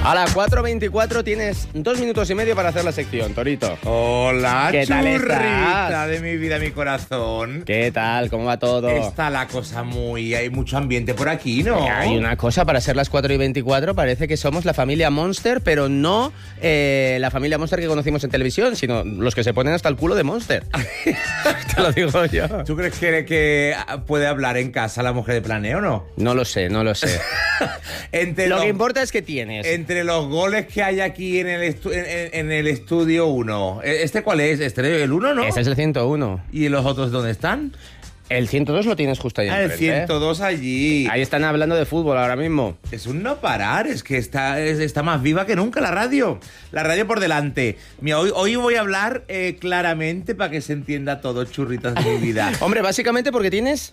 A las 4:24 tienes 2 minutos y medio para hacer la sección, Torito. Hola, ¿Qué tal churrita estás? de mi vida, mi corazón. ¿Qué tal? ¿Cómo va todo? Está la cosa hay mucho ambiente por aquí, ¿no? Hay una cosa, para ser las 4:24 parece que somos la familia Monster, pero no la familia Monster que conocimos en televisión, sino los que se ponen hasta el culo de Monster. Te lo digo yo. ¿Tú crees que puede hablar en casa la mujer de Planeo o no? No lo sé, no lo sé. Lo que importa es que tienes. Entre los goles que hay aquí en el estudio 1, ¿este cuál es? ¿Este el 1, no? Ese es el 101. ¿Y los otros dónde están? El 102 lo tienes justo ahí El enfrente, 102 allí. Ahí están hablando de fútbol ahora mismo. Es un no parar, es que está más viva que nunca la radio. La radio por delante. Mira, hoy voy a hablar claramente para que se entienda todo, churritas de mi vida. Hombre, básicamente porque tienes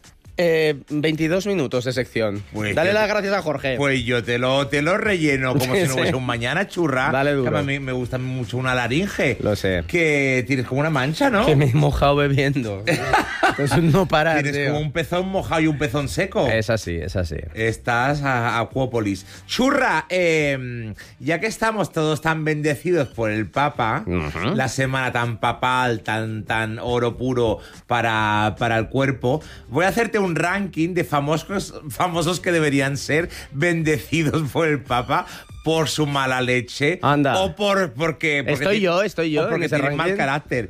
22 minutos de sección. Pues Dale las gracias a Jorge. Pues yo te lo relleno como si no fuese un mañana, churra. Dale duro. Que a mí me gusta mucho una laringe. Lo sé. Que tienes como una mancha, ¿no? Que me he mojado bebiendo. Es un no parar, Tienes tío. como un pezón mojado y un pezón seco. Es así, es así. Estás a Acuópolis. Churra, ya que estamos todos tan bendecidos por el Papa, la semana tan papal, tan oro puro para el cuerpo, voy a hacerte un ranking de famosos que deberían ser bendecidos por el Papa por su mala leche. Anda. O porque Estoy yo o en porque ese tienen mal ranking. carácter.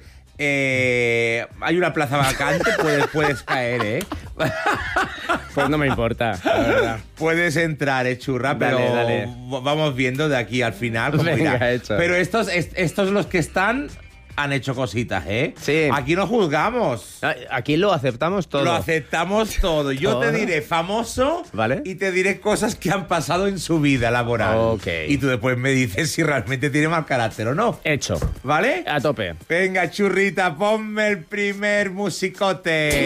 Hay una plaza vacante, puedes caer, ¿eh? Pues no me importa, la verdad. Puedes entrar, churra, pero Dale. vamos viendo de aquí al final cómo Venga, irá. hecho. Pero estos los que están han hecho cositas, ¿eh? Sí. Aquí no juzgamos. Aquí lo aceptamos todo. Lo aceptamos todo. Yo Todo. te diré famoso, ¿Vale? y te diré cosas que han pasado en su vida laboral. Ok. Y tú después me dices si realmente tiene mal carácter o no. Hecho. ¿Vale? A tope. Venga, churrita, ponme el primer musicote.